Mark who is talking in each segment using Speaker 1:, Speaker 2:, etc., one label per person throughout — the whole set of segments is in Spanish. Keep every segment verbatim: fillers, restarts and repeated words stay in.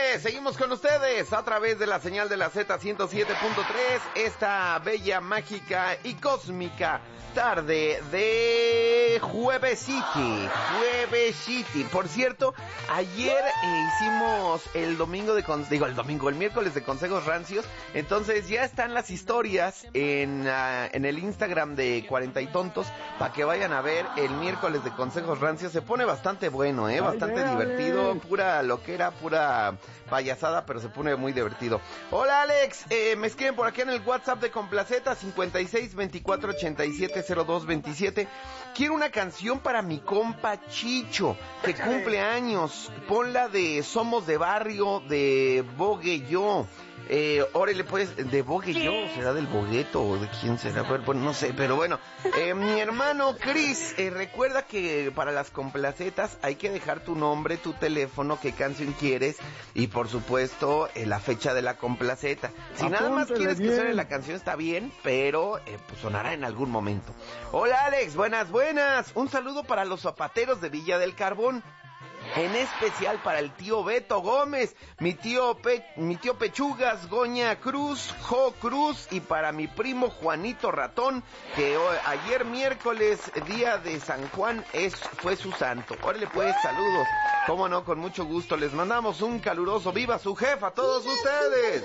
Speaker 1: señores, seguimos con ustedes a través de la señal de la Z ciento siete punto tres, esta bella, mágica y cósmica tarde de Jueves City, Jueves City. Por cierto, ayer eh, hicimos el domingo de, con, digo el domingo, el miércoles de consejos rancios, entonces ya están las historias en, uh, en el Instagram de cuarenta y tontos, para que vayan a ver el miércoles de consejos rancios. Se pone bastante bueno, eh, bastante
Speaker 2: Ay,
Speaker 1: divertido,
Speaker 2: Ale.
Speaker 1: pura loquera, pura payasada, pero se pone muy divertido. Hola Alex, eh, me escriben por aquí en el WhatsApp de Complaceta cincuenta y seis veinticuatro ochenta y siete cero dos veintisiete. Quiero una canción para mi compa Chicho, que cumple años. Ponla de Somos de Barrio, de Bogue Yo. Eh, órale pues, de Bogue Yo, ¿será del Bogueto o de quién será? Bueno, no sé, pero bueno. Eh, mi hermano Chris, eh, recuerda que para las complacetas hay que dejar tu nombre, tu teléfono, qué canción quieres y por supuesto eh, la fecha de la complaceta. Si nada más
Speaker 2: Apúntele
Speaker 1: quieres que
Speaker 2: bien.
Speaker 1: suene la canción está bien, pero eh, pues sonará en algún momento. Hola Alex, buenas, buenas. Un saludo para los zapateros de Villa del Carbón. En especial para el tío Beto Gómez, mi tío Pe mi tío Pechugas, Goña Cruz, Jo Cruz, y para mi primo Juanito Ratón, que hoy, ayer miércoles, día de San Juan, es, fue su santo. Órale pues, saludos. Cómo no, con mucho gusto. Les mandamos un caluroso viva su jefa a todos ustedes.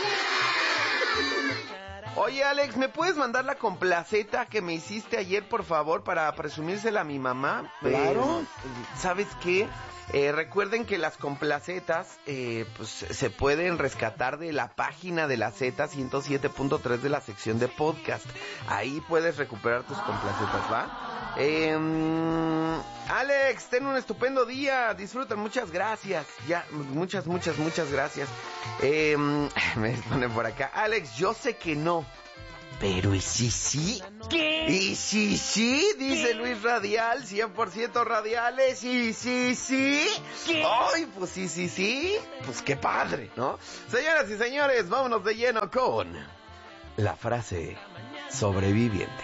Speaker 1: Oye Alex, ¿me puedes mandar la complaceta que me hiciste ayer, por favor, para presumírsela a mi mamá?
Speaker 2: Claro.
Speaker 1: Eh, ¿Sabes qué? Eh, recuerden que las complacetas eh, pues se pueden rescatar de la página de la Z ciento siete punto tres de la sección de podcast. Ahí puedes recuperar tus complacetas, ¿va? Eh, Alex, ten un estupendo día, disfruta, muchas gracias. Ya, muchas, muchas, muchas gracias. Eh, me pone por acá, Alex, yo sé que no, pero ¿y si sí?
Speaker 3: ¿Qué?
Speaker 1: ¿Y si sí? Dice
Speaker 3: ¿Qué?
Speaker 1: Luis Radial, cien por ciento radiales. ¿Y si sí?
Speaker 3: ¿Qué?
Speaker 1: Ay, pues sí, sí, sí. Pues qué padre, ¿no? Señoras y señores, vámonos de lleno con la frase sobreviviente.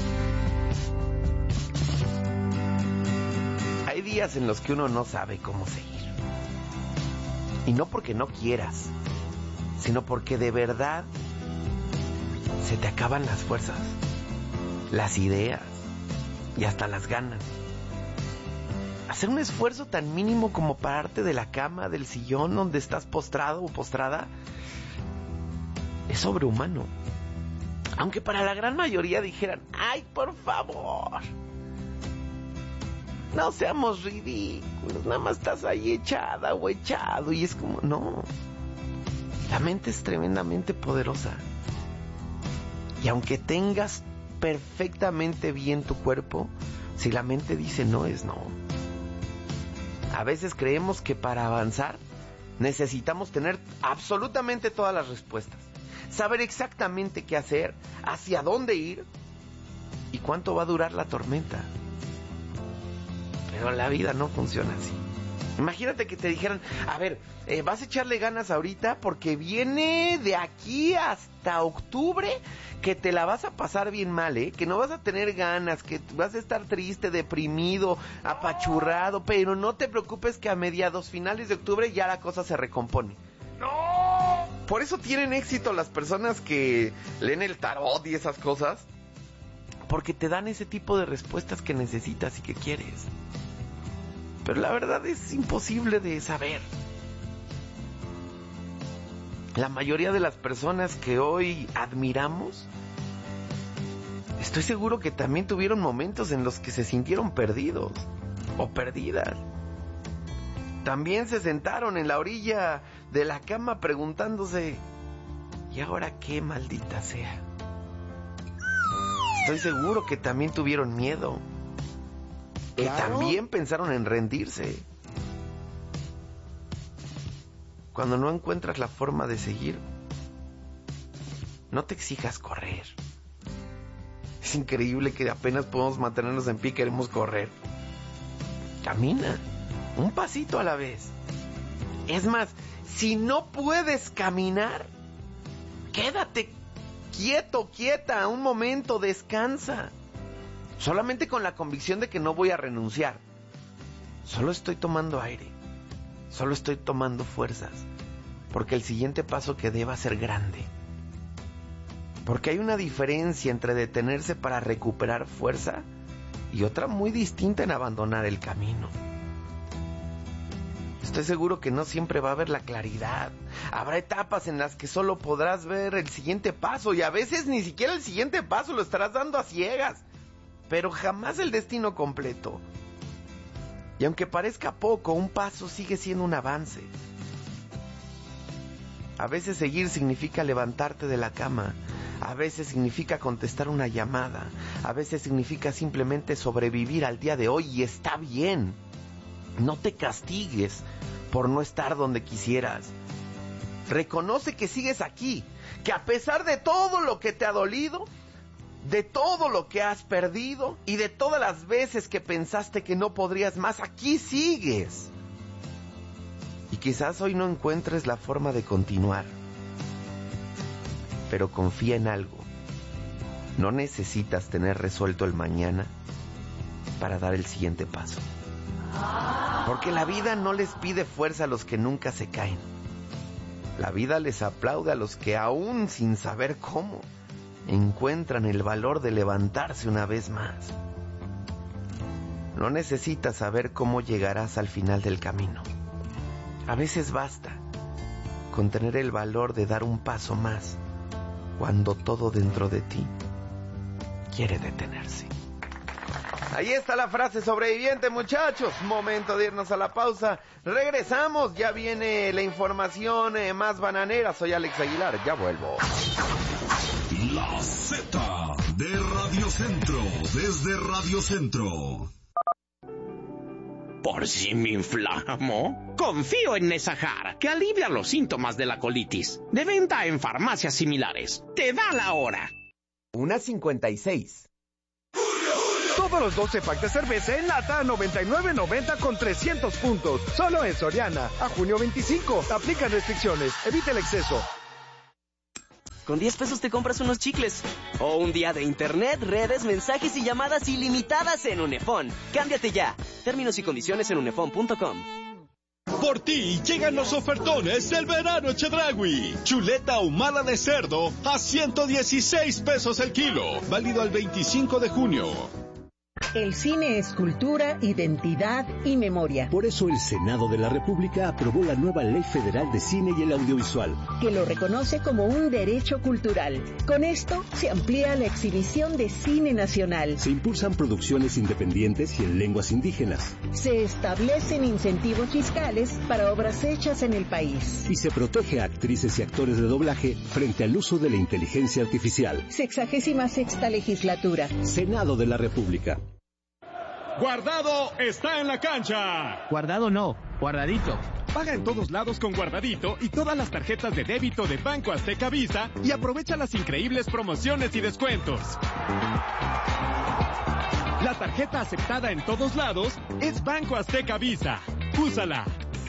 Speaker 1: Hay días en los que uno no sabe cómo seguir. Y no porque no quieras, sino porque de verdad se te acaban las fuerzas, las ideas y hasta las ganas. Hacer un esfuerzo tan mínimo como pararte de la cama, del sillón donde estás postrado o postrada, es sobrehumano. Aunque para la gran mayoría dijeran, ¡ay, por favor! No seamos ridículos, nada más estás ahí echada o echado. Y es como, no. La mente es tremendamente poderosa. Y aunque tengas perfectamente bien tu cuerpo, si la mente dice no, es no. A veces creemos que para avanzar necesitamos tener absolutamente todas las respuestas. Saber exactamente qué hacer, hacia dónde ir y cuánto va a durar la tormenta. Pero la vida no funciona así. Imagínate que te dijeran, a ver, eh, vas a echarle ganas ahorita porque viene de aquí hasta octubre que te la vas a pasar bien mal, ¿eh? Que no vas a tener ganas, que vas a estar triste, deprimido, apachurrado, pero no te preocupes que a mediados, finales de octubre ya la cosa se recompone. ¡No! Por eso tienen éxito las personas que leen el tarot y esas cosas, porque te dan ese tipo de respuestas que necesitas y que quieres. Pero la verdad es imposible de saber. La mayoría de las personas que hoy admiramos, estoy seguro que también tuvieron momentos en los que se sintieron perdidos o perdidas. También se sentaron en la orilla de la cama preguntándose, ¿y ahora qué, maldita sea? Estoy seguro que también tuvieron miedo. Que
Speaker 2: Claro.
Speaker 1: también pensaron en rendirse. Cuando no encuentras la forma de seguir, no te exijas correr. Es increíble que apenas podemos mantenernos en pie, queremos correr. Camina, un pasito a la vez. Es más, si no puedes caminar, quédate quieto, quieta, un momento, descansa. Solamente con la convicción de que no voy a renunciar. Solo estoy tomando aire. Solo estoy tomando fuerzas. porque el siguiente paso que dé va a ser grande. Porque hay una diferencia entre detenerse para recuperar fuerza y otra muy distinta en abandonar el camino. Estoy seguro que no siempre va a haber la claridad. Habrá etapas en las que solo podrás ver el siguiente paso y a veces ni siquiera el siguiente paso lo estarás dando a ciegas, pero jamás el destino completo. Y aunque parezca poco, un paso sigue siendo un avance. A veces seguir significa levantarte de la cama, a veces significa contestar una llamada, a veces significa simplemente sobrevivir al día de hoy y está bien. No te castigues por no estar donde quisieras. Reconoce que sigues aquí, que a pesar de todo lo que te ha dolido, de todo lo que has perdido y de todas las veces que pensaste que no podrías más, aquí sigues. Y quizás hoy no encuentres la forma de continuar, pero confía en algo. No necesitas tener resuelto el mañana para dar el siguiente paso. Porque la vida no les pide fuerza a los que nunca se caen. La vida les aplaude a los que aún sin saber cómo encuentran el valor de levantarse una vez más. No necesitas saber cómo llegarás al final del camino. A veces basta con tener el valor de dar un paso más cuando todo dentro de ti quiere detenerse. Ahí está la frase sobreviviente, muchachos. Momento de irnos a la pausa. Regresamos, ya viene la información eh, más bananera. Soy Alex Aguilar, ya vuelvo.
Speaker 2: La Z de Radio Centro, desde Radio Centro.
Speaker 3: ¿Por si me inflamo? Confío en Nesajar, que alivia los síntomas de la colitis. De venta en farmacias similares. Te da la hora.
Speaker 1: Una cincuenta y seis.
Speaker 4: Todos los doce packs de cerveza en lata a noventa y nueve noventa con trescientos puntos. Solo en Soriana. A junio veinticinco. Aplican restricciones. Evita el exceso.
Speaker 5: Con diez pesos te compras unos chicles. O un día de internet, redes, mensajes y llamadas ilimitadas en Unefón. Cámbiate ya. Términos y condiciones en unefón punto com.
Speaker 6: Por ti llegan los ofertones del verano Chedraui. Chuleta ahumada de cerdo a ciento dieciséis pesos el kilo. Válido al veinticinco de junio.
Speaker 7: El cine es cultura, identidad y memoria.
Speaker 8: Por eso el Senado de la República aprobó la nueva Ley Federal de Cine y el Audiovisual,
Speaker 7: que lo reconoce como un derecho cultural. Con esto se amplía la exhibición de cine nacional.
Speaker 8: Se impulsan producciones independientes y en lenguas indígenas.
Speaker 7: Se establecen incentivos fiscales para obras hechas en el país.
Speaker 8: Y se protege a actrices y actores de doblaje frente al uso de la inteligencia artificial.
Speaker 7: Sexagésima sexta legislatura.
Speaker 8: Senado de la República.
Speaker 6: Guardado está en la cancha.
Speaker 9: Guardado no, guardadito.
Speaker 6: Paga en todos lados con Guardadito y todas las tarjetas de débito de Banco Azteca Visa y aprovecha las increíbles promociones y descuentos. La tarjeta aceptada en todos lados es Banco Azteca Visa. Úsala.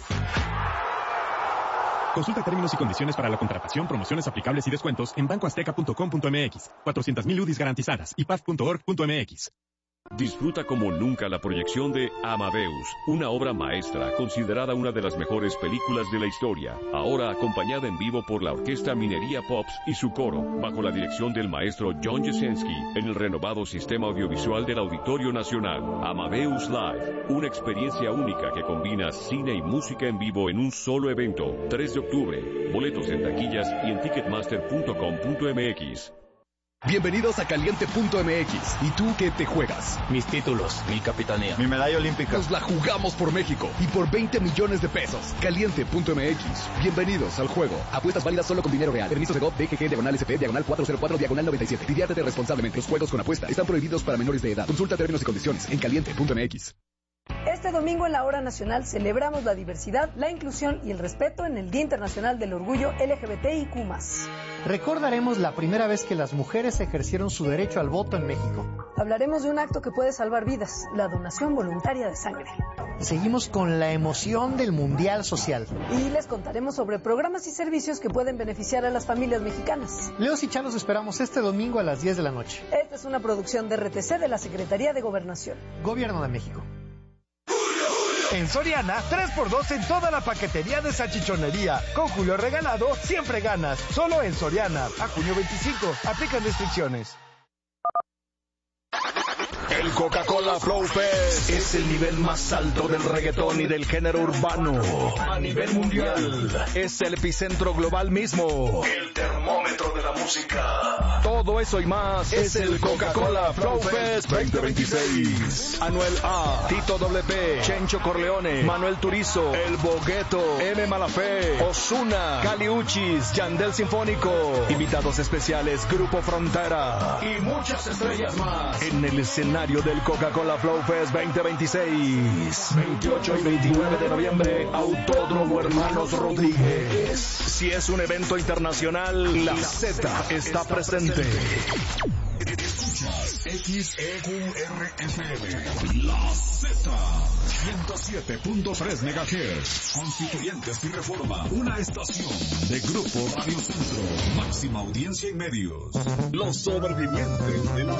Speaker 6: Consulta términos y condiciones para la contratación, promociones aplicables y descuentos en banco azteca punto com punto m x. cuatrocientas mil U D Is garantizadas y paz punto org punto m x.
Speaker 10: Disfruta como nunca la proyección de Amadeus, una obra maestra considerada una de las mejores películas de la historia, ahora acompañada en vivo por la Orquesta Minería Pops y su coro, bajo la dirección del maestro John Jasensky, en el renovado sistema audiovisual del Auditorio Nacional. Amadeus Live, una experiencia única que combina cine y música en vivo en un solo evento, tres de octubre, boletos en taquillas y en ticketmaster punto com punto m x.
Speaker 11: Bienvenidos a Caliente punto m x. ¿Y tú qué te juegas?
Speaker 12: Mis títulos, mi capitanía,
Speaker 11: mi medalla olímpica. Nos la jugamos por México y por veinte millones de pesos. Caliente punto m x. Bienvenidos al juego. Apuestas válidas solo con dinero real. Permisos de G O V, D G G, diagonal S P, diagonal cuatrocientos cuatro, diagonal noventa y siete. Diviértete responsablemente. Los juegos con apuesta están prohibidos para menores de edad. Consulta términos y condiciones en Caliente punto m x.
Speaker 13: Este domingo en la Hora Nacional celebramos la diversidad, la inclusión y el respeto en el Día Internacional del Orgullo L G B T I Q más.
Speaker 14: Recordaremos la primera vez que las mujeres ejercieron su derecho al voto en México.
Speaker 13: Hablaremos de un acto que puede salvar vidas, la donación voluntaria de sangre.
Speaker 14: Seguimos con la emoción del Mundial Social.
Speaker 13: Y les contaremos sobre programas y servicios que pueden beneficiar a las familias mexicanas.
Speaker 14: Leos y Chá los esperamos este domingo a las diez de la noche.
Speaker 13: Esta es una producción de R T C de la Secretaría de Gobernación.
Speaker 14: Gobierno de México.
Speaker 4: En Soriana, tres por dos en toda la paquetería de salchichonería. Con Julio Regalado, siempre ganas. Solo en Soriana. A junio veinticinco. Aplican restricciones.
Speaker 15: El Coca-Cola Flow Fest es el nivel más alto del reggaetón y del género urbano a nivel mundial. Es el epicentro global mismo, el termómetro de la música. Todo eso y más es el Coca-Cola Flow Fest veinte veintiséis. Anuel A, Tito Doble P, Chencho Corleone, Manuel Turizo, El Bogueto, M. Malafé, Ozuna, Kali Uchis, Yandel Sinfónico, invitados especiales Grupo Frontera y muchas estrellas más en el escenario del Coca-Cola Flow Fest veinte veintiséis, veintiocho y veintinueve de noviembre, Autódromo Hermanos Rodríguez. Si es un evento internacional, la Z está presente.
Speaker 2: Escuchas X E Q R F M, la Z, ciento siete punto tres megahertz, Constituyentes y Reforma, una estación de Grupo Radio Centro, máxima audiencia en medios. Los sobrevivientes de la